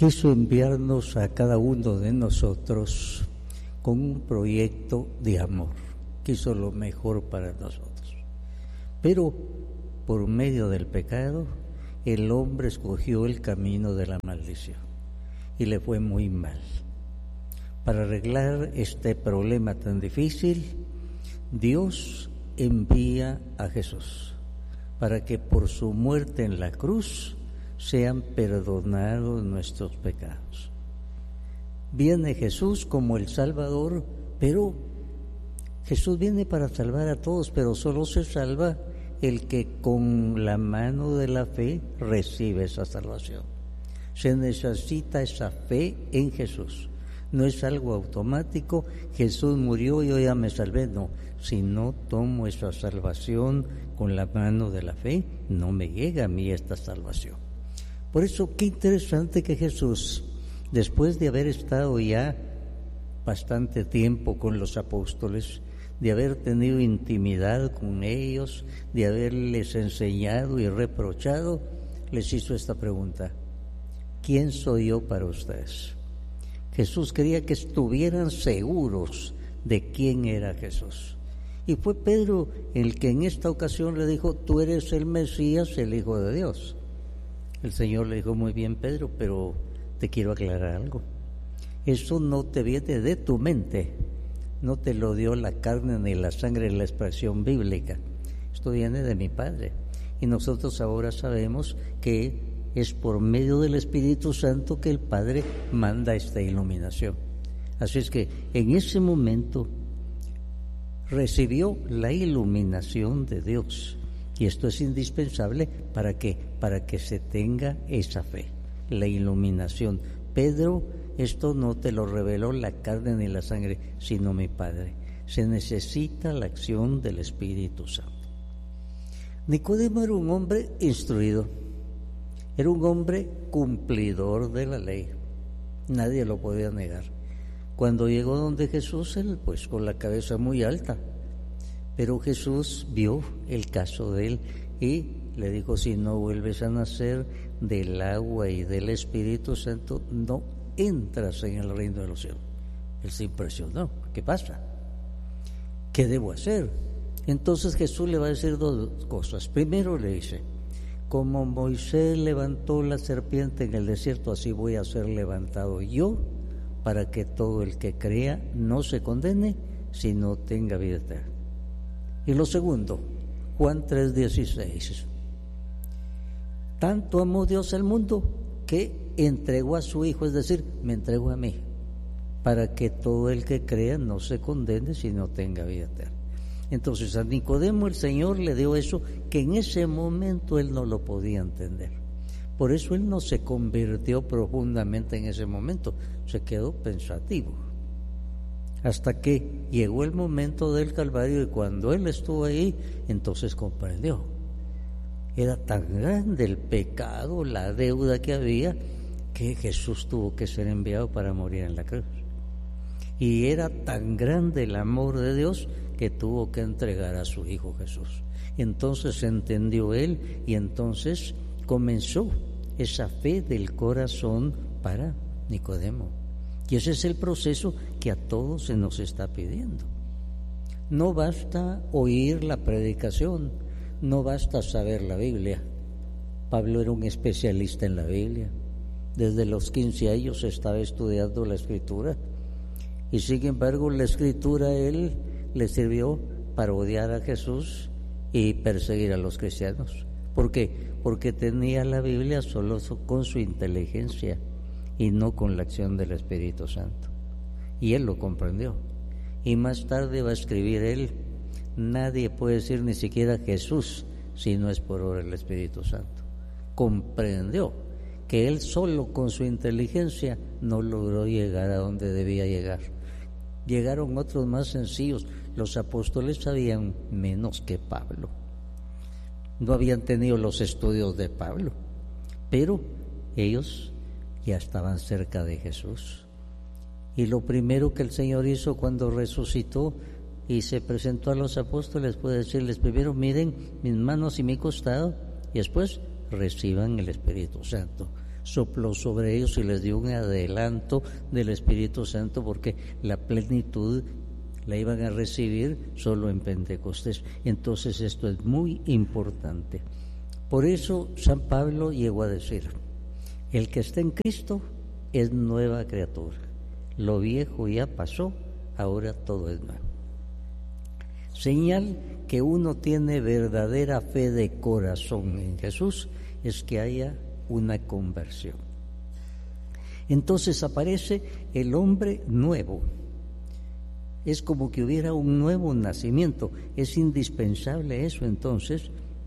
quiso enviarnos a cada uno de nosotros con un proyecto de amor. Quiso lo mejor para nosotros. Pero por medio del pecado, el hombre escogió el camino de la maldición y le fue muy mal. Para arreglar este problema tan difícil, Dios envía a Jesús para que por su muerte en la cruz sean perdonados nuestros pecados. Viene Jesús como el Salvador, pero Jesús viene para salvar a todos, pero solo se salva el que con la mano de la fe recibe esa salvación. Se necesita esa fe en Jesús. No es algo automático, Jesús murió y yo ya me salvé, no. Si no tomo esa salvación con la mano de la fe, no me llega a mí esta salvación. Por eso, qué interesante que Jesús, después de haber estado ya bastante tiempo con los apóstoles, de haber tenido intimidad con ellos, de haberles enseñado y reprochado, les hizo esta pregunta: ¿quién soy yo para ustedes? Jesús quería que estuvieran seguros de quién era Jesús. Y fue Pedro el que en esta ocasión le dijo: tú eres el Mesías, el Hijo de Dios. El Señor le dijo: muy bien, Pedro, pero te quiero aclarar algo. Eso no te viene de tu mente, no te lo dio la carne ni la sangre, la expresión bíblica. Esto viene de mi Padre. Y nosotros ahora sabemos que es por medio del Espíritu Santo que el Padre manda esta iluminación. Así es que en ese momento recibió la iluminación de Dios. Y esto es indispensable para que se tenga esa fe, la iluminación. Pedro, esto no te lo reveló la carne ni la sangre, sino mi Padre. Se necesita la acción del Espíritu Santo. Nicodemo era un hombre instruido, era un hombre cumplidor de la ley, nadie lo podía negar. Cuando llegó donde Jesús, él pues con la cabeza muy alta, pero Jesús vio el caso de él y le dijo: si no vuelves a nacer del agua y del Espíritu Santo, no entras en el reino de los cielos. Él se impresionó. ¿Qué pasa? ¿Qué debo hacer? Entonces Jesús le va a decir dos cosas. Primero le dice: como Moisés levantó la serpiente en el desierto, así voy a ser levantado yo, para que todo el que crea no se condene, sino tenga vida eterna. Y lo segundo, Juan 3:16. Tanto amó Dios al mundo que entregó a su Hijo, es decir, me entregó a mí, para que todo el que crea no se condene, sino tenga vida eterna. Entonces a Nicodemo el Señor le dio eso que en ese momento él no lo podía entender. Por eso él no se convirtió profundamente en ese momento, se quedó pensativo. Hasta que llegó el momento del Calvario y cuando él estuvo ahí, entonces comprendió. Era tan grande el pecado, la deuda que había, que Jesús tuvo que ser enviado para morir en la cruz. Y era tan grande el amor de Dios que tuvo que entregar a su Hijo Jesús. Entonces entendió él y entonces comenzó esa fe del corazón para Nicodemo. Y ese es el proceso que a todos se nos está pidiendo. No basta oír la predicación, no basta saber la Biblia. Pablo era un especialista en la Biblia. Desde los 15 años estaba estudiando la Escritura. Y sin embargo la Escritura a él le sirvió para odiar a Jesús y perseguir a los cristianos. ¿Por qué? Porque tenía la Biblia solo con su inteligencia y no con la acción del Espíritu Santo. Y él lo comprendió. Y más tarde va a escribir él: nadie puede decir ni siquiera Jesús si no es por obra del Espíritu Santo. Comprendió que él solo con su inteligencia no logró llegar a donde debía llegar. Llegaron otros más sencillos. Los apóstoles sabían menos que Pablo. No habían tenido los estudios de Pablo, pero ellos ya estaban cerca de Jesús. Y lo primero que el Señor hizo cuando resucitó y se presentó a los apóstoles fue decirles: primero miren mis manos y mi costado, y después reciban el Espíritu Santo. sopló sobre ellos y les dio un adelanto del Espíritu Santo, porque la plenitud la iban a recibir solo en Pentecostés. Entonces esto es muy importante. Por eso San Pablo llegó a decir: el que está en Cristo es nueva criatura, lo viejo ya pasó, ahora todo es nuevo. Señal que uno tiene verdadera fe de corazón en Jesús es que haya una conversión. Entonces aparece el hombre nuevo. Es como que hubiera un nuevo nacimiento. Es indispensable eso. Entonces,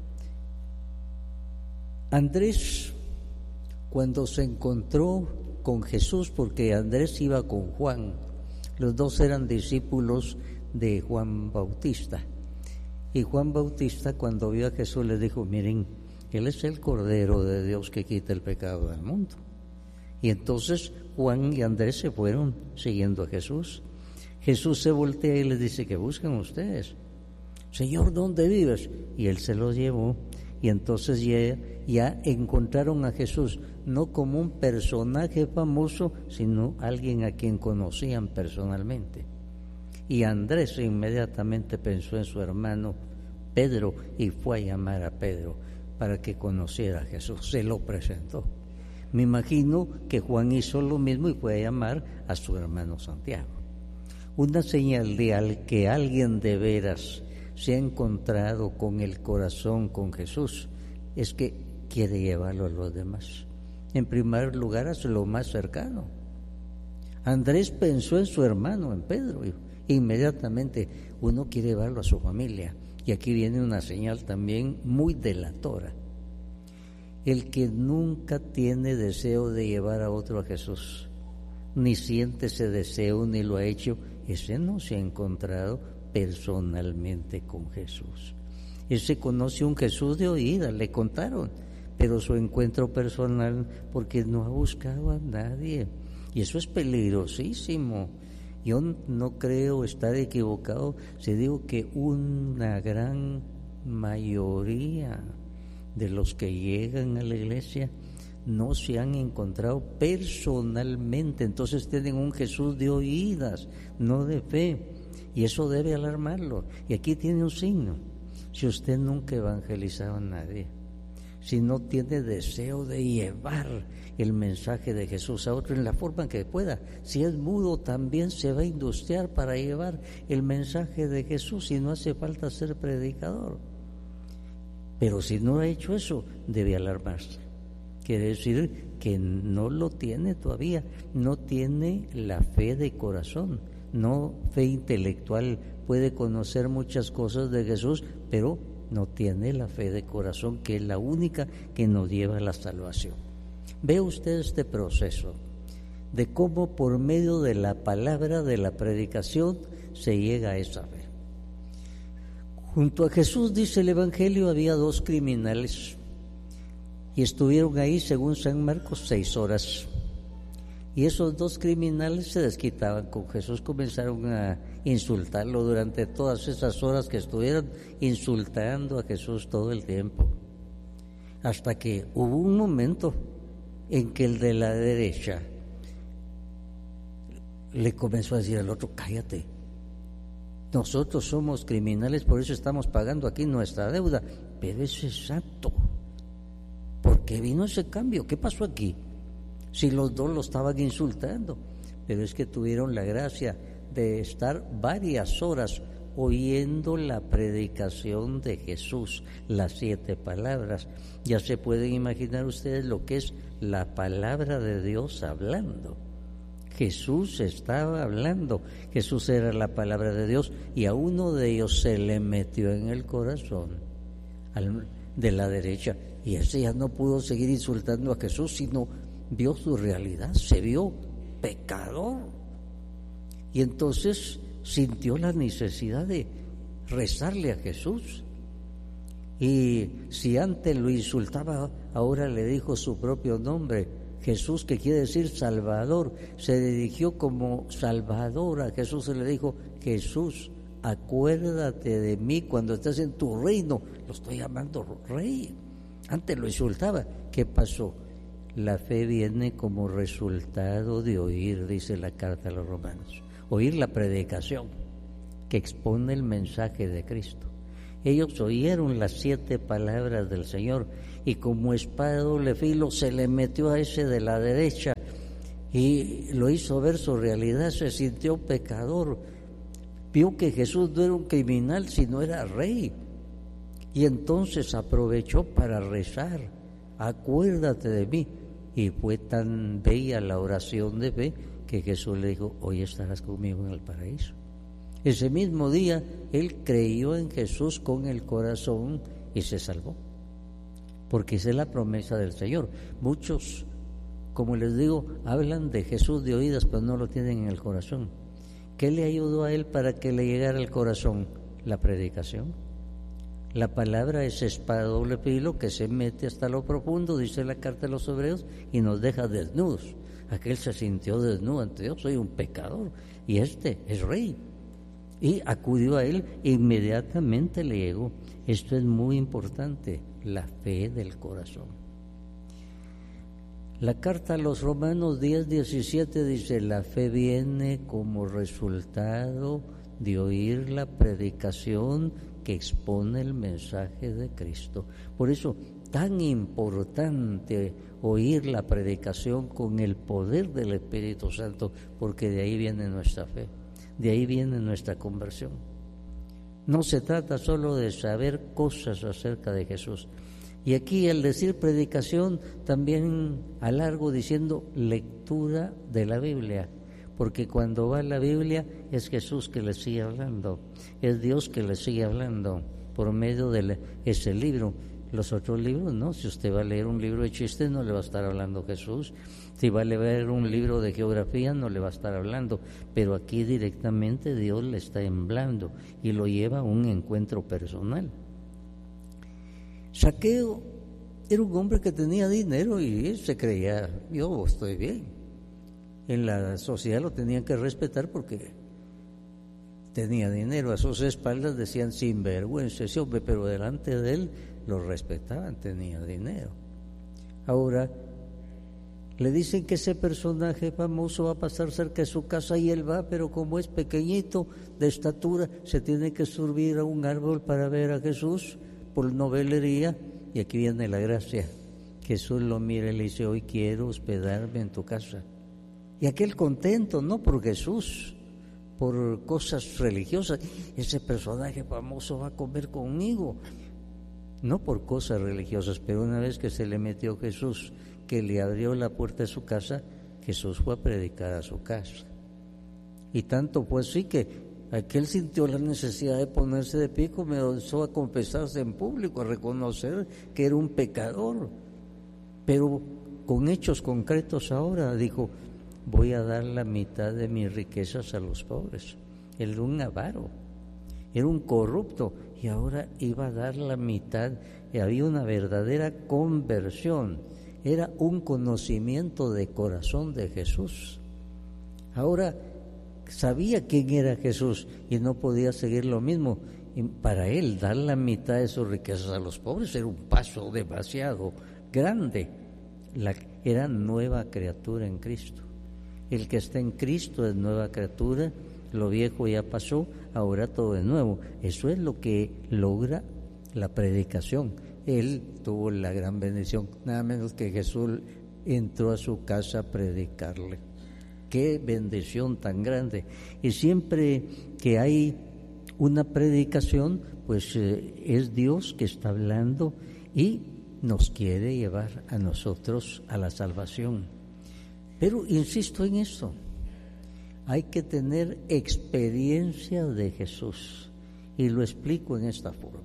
Andrés, cuando se encontró con Jesús, porque Andrés iba con Juan, los dos eran discípulos de Juan Bautista, y Juan Bautista, cuando vio a Jesús, le dijo: miren, Él es el Cordero de Dios que quita el pecado del mundo. Y entonces Juan y Andrés se fueron siguiendo a Jesús. Jesús se voltea y les dice: ¿qué buscan ustedes? Señor, ¿dónde vives? Y Él se los llevó. Y entonces ya encontraron a Jesús, no como un personaje famoso, sino alguien a quien conocían personalmente. Y Andrés inmediatamente pensó en su hermano Pedro y fue a llamar a Pedro para que conociera a Jesús. Se lo presentó. Me imagino que Juan hizo lo mismo y fue a llamar a su hermano Santiago. Una señal de que alguien de veras se ha encontrado con el corazón con Jesús es que quiere llevarlo a los demás. En primer lugar, a lo más cercano. Andrés pensó en su hermano, en Pedro. Inmediatamente uno quiere llevarlo a su familia. Y aquí viene una señal también muy delatora. El que nunca tiene deseo de llevar a otro a Jesús, ni siente ese deseo, ni lo ha hecho, ese no se ha encontrado personalmente con Jesús. Ese conoce un Jesús de oídas, le contaron, pero su encuentro personal, porque no ha buscado a nadie. Y eso es peligrosísimo. Yo no creo estar equivocado si digo que una gran mayoría de los que llegan a la iglesia no se han encontrado personalmente. Entonces tienen un Jesús de oídas, no de fe, y eso debe alarmarlo. Y aquí tiene un signo: si usted nunca ha evangelizado a nadie, si no tiene deseo de llevar el mensaje de Jesús a otro en la forma que pueda, si es mudo también se va a industriar para llevar el mensaje de Jesús y no hace falta ser predicador. Pero si no ha hecho eso, debe alarmarse. Quiere decir que no lo tiene todavía, no tiene la fe de corazón, no fe intelectual, puede conocer muchas cosas de Jesús, pero no tiene la fe de corazón, que es la única que nos lleva a la salvación. Ve usted este proceso de cómo por medio de la palabra, de la predicación, se llega a esa fe. Junto a Jesús, dice el Evangelio, había 2 criminales y estuvieron ahí, según San Marcos, 6 horas. Y esos 2 criminales se desquitaban con Jesús, comenzaron a insultarlo durante todas esas horas que estuvieron insultando a Jesús todo el tiempo. Hasta que hubo un momento en que el de la derecha le comenzó a decir al otro: cállate, nosotros somos criminales, por eso estamos pagando aquí nuestra deuda. Pero es exacto. ¿Por qué vino ese cambio? ¿Qué pasó aquí? Si los dos lo estaban insultando, pero es que tuvieron la gracia de estar varias horas oyendo la predicación de Jesús, las 7 palabras. Ya se pueden imaginar ustedes lo que es la palabra de Dios hablando. Jesús estaba hablando, Jesús era la palabra de Dios, y a uno de ellos se le metió en el corazón, de la derecha, y ese ya no pudo seguir insultando a Jesús, sino vio su realidad, se vio pecador, y entonces sintió la necesidad de rezarle a Jesús. Y si antes lo insultaba, ahora le dijo su propio nombre, Jesús, que quiere decir Salvador. Se dirigió como Salvador a Jesús, se le dijo: Jesús, acuérdate de mí cuando estés en tu reino. Lo estoy llamando Rey. Antes lo insultaba. ¿Qué pasó? la fe viene como resultado de oír, dice la carta a los Romanos. Oír la predicación que expone el mensaje de Cristo. Ellos oyeron las 7 palabras del Señor y como espada de doble filo se le metió a ese de la derecha y lo hizo ver su realidad, se sintió pecador, vio que Jesús no era un criminal sino era rey y entonces aprovechó para rezar, acuérdate de mí, y fue tan bella la oración de fe que Jesús le dijo, hoy estarás conmigo en el paraíso. Ese mismo día él creyó en Jesús con el corazón y se salvó, porque esa es la promesa del Señor. Muchos, como les digo, hablan de Jesús de oídas, pero no lo tienen en el corazón. ¿Qué le ayudó a él para que le llegara al corazón? La predicación. La palabra es espada de doble filo que se mete hasta lo profundo, dice la carta de los Hebreos, y nos deja desnudos. Aquel se sintió desnudo ante Dios, soy un pecador, y este es rey. Y acudió a él e inmediatamente le llegó. Esto es muy importante, la fe del corazón. La carta a los Romanos 10:17 dice, la fe viene como resultado de oír la predicación que expone el mensaje de Cristo. Por eso, tan importante oír la predicación con el poder del Espíritu Santo, porque de ahí viene nuestra fe, de ahí viene nuestra conversión. No se trata solo de saber cosas acerca de Jesús. Y aquí al decir predicación también alargo diciendo lectura de la Biblia, porque cuando va la Biblia es Jesús que le sigue hablando, es Dios que le sigue hablando por medio de ese libro. Los otros libros no, si usted va a leer un libro de chistes no le va a estar hablando Jesús, si va a leer un libro de geografía no le va a estar hablando, pero aquí directamente Dios le está hablando y lo lleva a un encuentro personal. Zaqueo era un hombre que tenía dinero y él se creía, yo estoy bien. En la sociedad lo tenían que respetar porque tenía dinero. A sus espaldas decían sinvergüenza ese hombre, pero delante de él lo respetaban, tenía dinero. Ahora le dicen que ese personaje famoso va a pasar cerca de su casa y él va, pero como es pequeñito de estatura, se tiene que subir a un árbol para ver a Jesús por novelería. Y aquí viene la gracia. Jesús lo mira y le dice, hoy quiero hospedarme en tu casa. Y aquel contento, no por Jesús, por cosas religiosas, ese personaje famoso va a comer conmigo, no por cosas religiosas, pero una vez que se le metió Jesús, que le abrió la puerta de su casa, Jesús fue a predicar a su casa. Y tanto fue así que aquel sintió la necesidad de ponerse de pie, comenzó a confesarse en público, a reconocer que era un pecador, pero con hechos concretos ahora dijo, voy a dar la mitad de mis riquezas a los pobres. Él era un avaro, era un corrupto y ahora iba a dar la mitad. Y había una verdadera conversión, era un conocimiento de corazón de Jesús. Ahora sabía quién era Jesús y no podía seguir lo mismo. Y para él dar la mitad de sus riquezas a los pobres era un paso demasiado grande. Era nueva criatura en Cristo. El que está en Cristo es nueva criatura, lo viejo ya pasó, ahora todo es nuevo. Eso es lo que logra la predicación. Él tuvo la gran bendición, nada menos que Jesús entró a su casa a predicarle. Qué bendición tan grande. Y siempre que hay una predicación, pues es Dios que está hablando y nos quiere llevar a nosotros a la salvación. Pero insisto en esto, hay que tener experiencia de Jesús y lo explico en esta forma.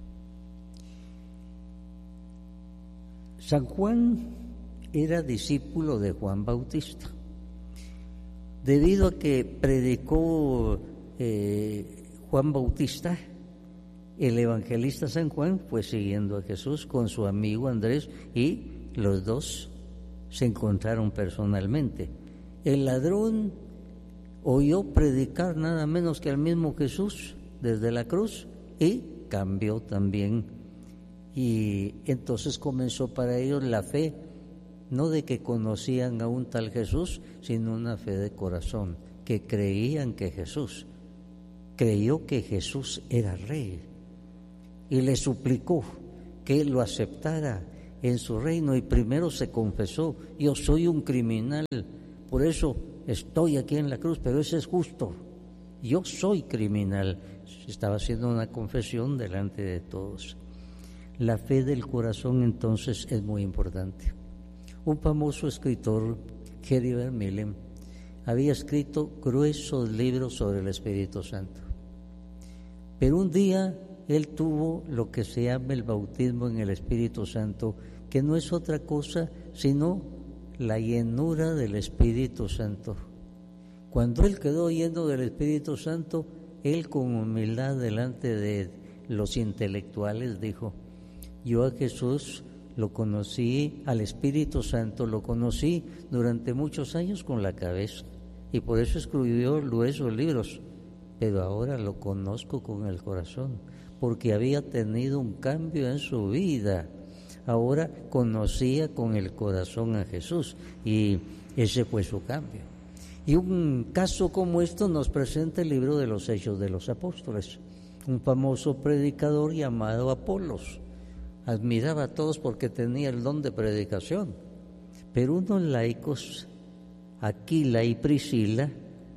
San Juan era discípulo de Juan Bautista. Debido a que predicó Juan Bautista, el evangelista San Juan fue siguiendo a Jesús con su amigo Andrés y los dos se encontraron personalmente. El ladrón oyó predicar nada menos que al mismo Jesús desde la cruz y cambió también. Y entonces comenzó para ellos la fe no de que conocían a un tal Jesús, sino una fe de corazón, que creían que Jesús, creyó que Jesús era rey y le suplicó que lo aceptara en su reino, y primero se confesó: yo soy un criminal, por eso estoy aquí en la cruz, pero ese es justo, yo soy criminal. Estaba haciendo una confesión delante de todos. La fe del corazón entonces es muy importante. Un famoso escritor, Jerry Vermeulen, había escrito gruesos libros sobre el Espíritu Santo, pero un día él tuvo lo que se llama el bautismo en el Espíritu Santo, que no es otra cosa sino la llenura del Espíritu Santo. Cuando él quedó lleno del Espíritu Santo, él con humildad delante de los intelectuales dijo: yo a Jesús lo conocí, al Espíritu Santo lo conocí durante muchos años con la cabeza, y por eso escribió gruesos libros, pero ahora lo conozco con el corazón, porque había tenido un cambio en su vida. Ahora conocía con el corazón a Jesús, y ese fue su cambio. Y un caso como esto nos presenta el libro de los Hechos de los Apóstoles. Un famoso predicador llamado Apolos admiraba a todos porque tenía el don de predicación, pero unos laicos, Aquila y Priscila,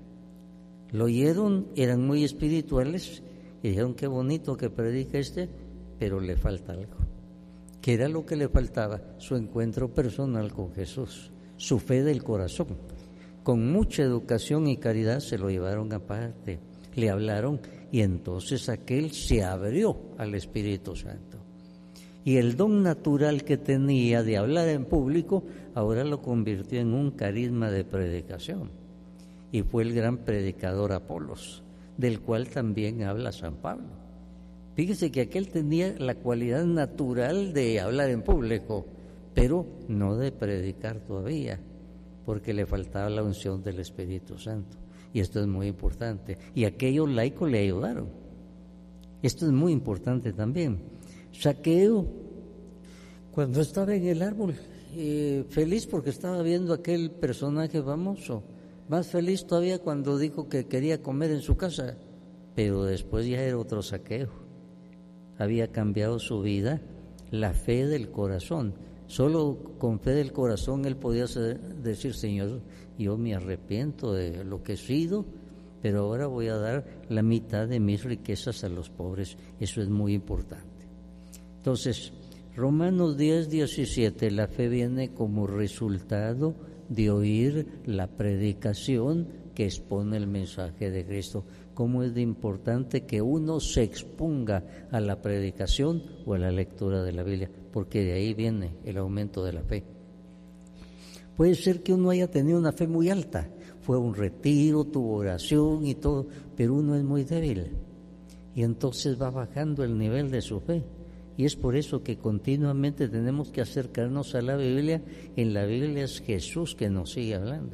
lo oyeron, eran muy espirituales y dijeron: qué bonito que predica pero le falta algo. ¿Qué era lo que le faltaba? Su encuentro personal con Jesús, su fe del corazón. Con mucha educación y caridad se lo llevaron aparte, le hablaron, y entonces aquel se abrió al Espíritu Santo. Y el don natural que tenía de hablar en público, ahora lo convirtió en un carisma de predicación. Y fue el gran predicador Apolos, del cual también habla San Pablo. Fíjese que aquel tenía la cualidad natural de hablar en público, pero no de predicar todavía, porque le faltaba la unción del Espíritu Santo. Y esto es muy importante. Y aquellos laicos le ayudaron. Esto es muy importante también. Zaqueo, cuando estaba en el árbol, feliz porque estaba viendo aquel personaje famoso, más feliz todavía cuando dijo que quería comer en su casa, pero después ya era otro Zaqueo. Había cambiado su vida, la fe del corazón. Solo con fe del corazón él podía decir: Señor, yo me arrepiento de lo que he sido, pero ahora voy a dar la mitad de mis riquezas a los pobres. Eso es muy importante. Entonces, Romanos 10:17, la fe viene como resultado de oír la predicación que expone el mensaje de Cristo. ¿Cómo es de importante que uno se exponga a la predicación o a la lectura de la Biblia? Porque de ahí viene el aumento de la fe. Puede ser que uno haya tenido una fe muy alta, fue a un retiro, tuvo oración y todo, pero uno es muy débil y entonces va bajando el nivel de su fe. Y es por eso que continuamente tenemos que acercarnos a la Biblia. En la Biblia es Jesús que nos sigue hablando.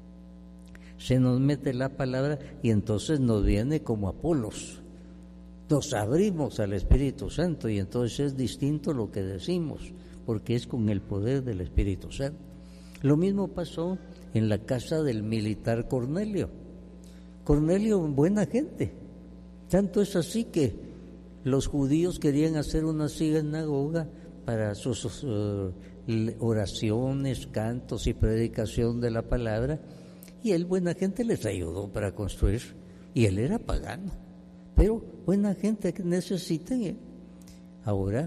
Se nos mete la palabra y entonces nos viene como Apolos. Nos abrimos al Espíritu Santo y entonces es distinto lo que decimos, porque es con el poder del Espíritu Santo. Lo mismo pasó en la casa del militar Cornelio. Cornelio, buena gente. Tanto es así que los judíos querían hacer una sinagoga para sus oraciones, cantos y predicación de la palabra, y él, buena gente, les ayudó para construir, y él era pagano, pero buena gente que necesita. Ahora,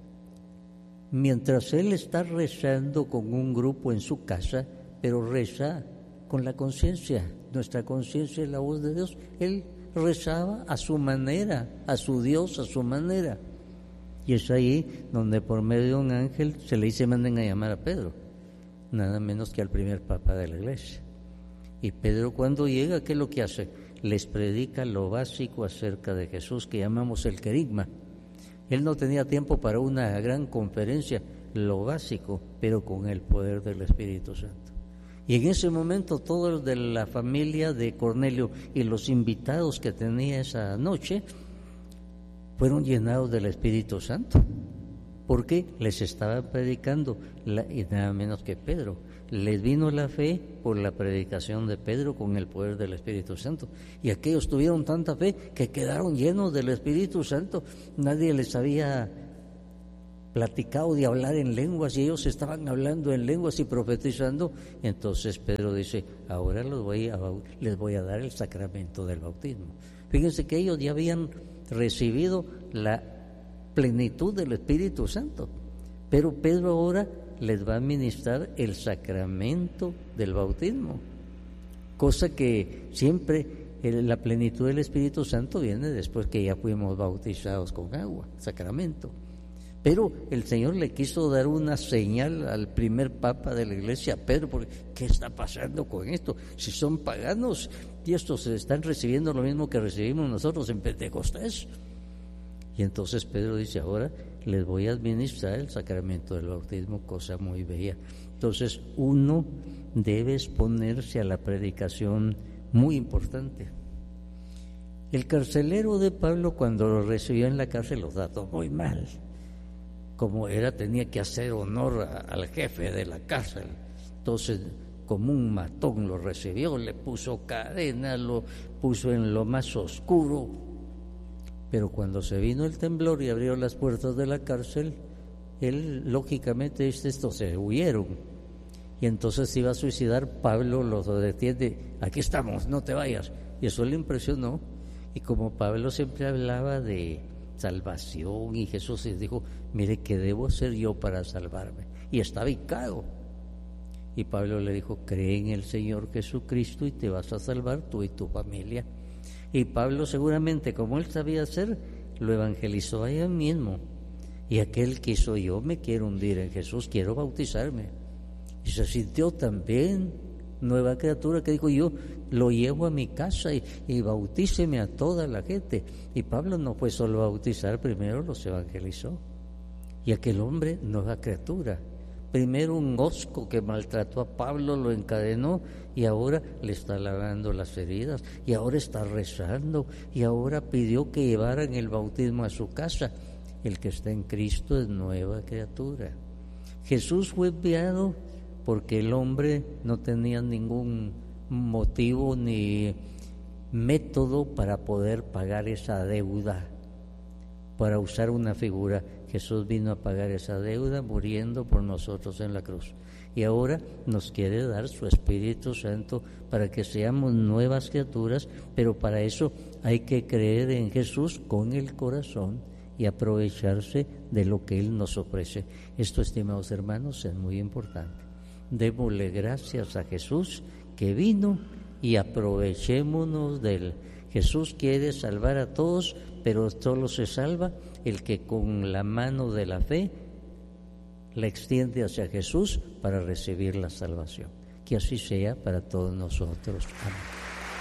mientras él está rezando con un grupo en su casa, pero reza con la conciencia, nuestra conciencia es la voz de Dios, él rezaba a su manera, a su Dios, a su manera. Y es ahí donde por medio de un ángel se le dice: manden a llamar a Pedro, nada menos que al primer papa de la iglesia. Y Pedro, cuando llega, ¿qué es lo que hace? Les predica lo básico acerca de Jesús, que llamamos el querigma. Él no tenía tiempo para una gran conferencia, lo básico, pero con el poder del Espíritu Santo. Y en ese momento todos los de la familia de Cornelio y los invitados que tenía esa noche fueron llenados del Espíritu Santo. porque les estaba predicando, y nada menos que Pedro. Les vino la fe por la predicación de Pedro con el poder del Espíritu Santo. Y aquellos tuvieron tanta fe que quedaron llenos del Espíritu Santo. Nadie les había platicado de hablar en lenguas y ellos estaban hablando en lenguas y profetizando. Entonces Pedro dice, ahora les voy a dar el sacramento del bautismo. Fíjense que ellos ya habían recibido la plenitud del Espíritu Santo, pero Pedro ahora les va a administrar el sacramento del bautismo, cosa que siempre la plenitud del Espíritu Santo viene después que ya fuimos bautizados con agua, sacramento. Pero el Señor le quiso dar una señal al primer papa de la iglesia, Pedro, porque ¿qué está pasando con esto? Si son paganos y estos están recibiendo lo mismo que recibimos nosotros en Pentecostés. Y entonces Pedro dice, ahora les voy a administrar el sacramento del bautismo, cosa muy bella. Entonces uno debe exponerse a la predicación, muy importante. El carcelero de Pablo, cuando lo recibió en la cárcel, lo trató muy mal. Como tenía que hacer honor al jefe de la cárcel. Entonces, como un matón lo recibió, le puso cadena, lo puso en lo más oscuro. Pero cuando se vino el temblor y abrió las puertas de la cárcel, él, lógicamente, estos se huyeron. Y entonces se iba a suicidar. Pablo los detiene, aquí estamos, no te vayas. Y eso le impresionó. Y como Pablo siempre hablaba de salvación, y Jesús les dijo, mire, ¿qué debo hacer yo para salvarme? Y estaba hicado. Y Pablo le dijo, cree en el Señor Jesucristo y te vas a salvar tú y tu familia. Y Pablo, seguramente, como él sabía hacer, lo evangelizó allá mismo. Y aquel quiso, yo me quiero hundir en Jesús, quiero bautizarme. Y se sintió también nueva criatura, que dijo, yo lo llevo a mi casa y bautíceme a toda la gente. Y Pablo no fue solo a bautizar, primero los evangelizó. Y aquel hombre, nueva criatura. Primero un hosco que maltrató a Pablo, lo encadenó, y ahora le está lavando las heridas, y ahora está rezando, y ahora pidió que llevaran el bautismo a su casa. El que está en Cristo es nueva criatura. Jesús fue enviado porque el hombre no tenía ningún motivo ni método para poder pagar esa deuda. Para usar una figura, Jesús vino a pagar esa deuda muriendo por nosotros en la cruz. Y ahora nos quiere dar su Espíritu Santo para que seamos nuevas criaturas, pero para eso hay que creer en Jesús con el corazón y aprovecharse de lo que Él nos ofrece. Esto, estimados hermanos, es muy importante. Démosle gracias a Jesús que vino y aprovechémonos de Él. Jesús quiere salvar a todos, pero solo se salva el que con la mano de la fe la extiende hacia Jesús para recibir la salvación. Que así sea para todos nosotros. Amén.